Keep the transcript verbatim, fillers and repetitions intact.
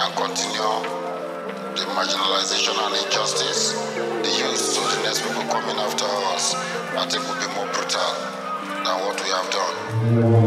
and continue the marginalization and injustice, the youth, so the next people coming after us, I think will be more brutal than what we have done.